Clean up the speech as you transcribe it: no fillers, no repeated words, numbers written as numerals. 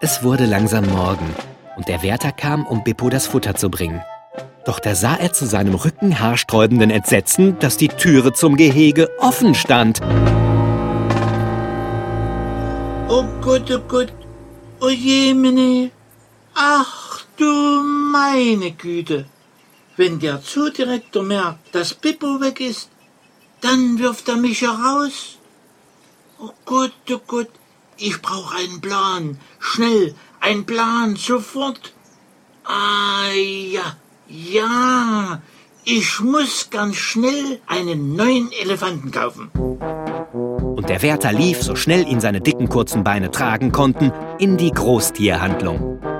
Es wurde langsam Morgen und der Wärter kam, um Bippo das Futter zu bringen. Doch da sah er zu seinem rückenhaarsträubenden Entsetzen, dass die Türe zum Gehege offen stand. Oh Gott, oh jemine, ach du meine Güte. Wenn der Zoodirektor merkt, dass Bippo weg ist, dann wirft er mich heraus. Oh Gott, ich brauche einen Plan. Schnell, ein Plan, sofort. Ah, ja, ich muss ganz schnell einen neuen Elefanten kaufen. Und der Wärter lief, so schnell ihn seine dicken, kurzen Beine tragen konnten, in die Großtierhandlung.